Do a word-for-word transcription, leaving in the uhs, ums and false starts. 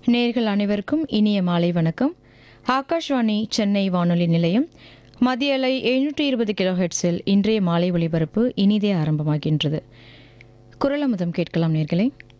நேர்கள் அனைவருக்கும் இனிய மாலை வணக்கம். ஆகாஷ்வாணி சென்னை வானொலி நிலையம் மத்திய அலை எழுநூற்றி இருபது கிலோ ஹெர்ட்ஸில் இன்றைய மாலை ஒளிபரப்பு இனிதே ஆரம்பமாகின்றது. குரலமுதம் கேட்கலாம் நேர்களே.